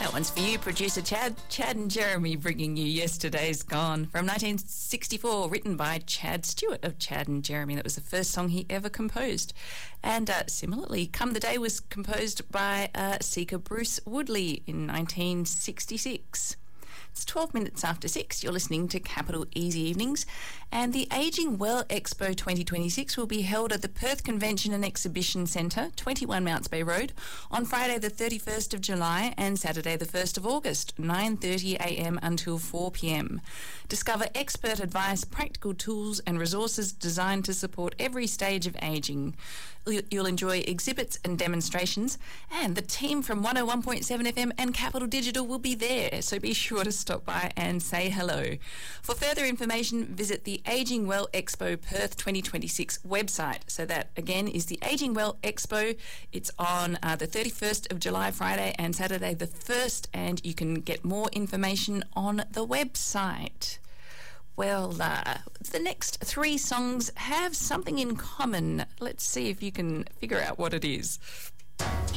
That one's for you, producer Chad and Jeremy, bringing you Yesterday's Gone from 1964, written by Chad Stewart of Chad and Jeremy. That was the first song he ever composed. And similarly, Come the Day was composed by seeker Bruce Woodley in 1966. It's 12 minutes after 6. You're listening to Capital Easy Evenings, and the Ageing Well Expo 2026 will be held at the Perth Convention and Exhibition Centre, 21 Mounts Bay Road, on Friday the 31st of July and Saturday the 1st of August, 9:30am until 4pm. Discover expert advice, practical tools and resources designed to support every stage of ageing. You'll enjoy exhibits and demonstrations, and the team from 101.7 FM and Capital Digital will be there, so be sure to stop by and say hello. For further information, visit the Ageing Well Expo Perth 2026 website. So that, again, is the Ageing Well Expo. It's on the 31st of July, Friday, and Saturday the 1st, and you can get more information on the website. Well, the next three songs have something in common. Let's see if you can figure out what it is.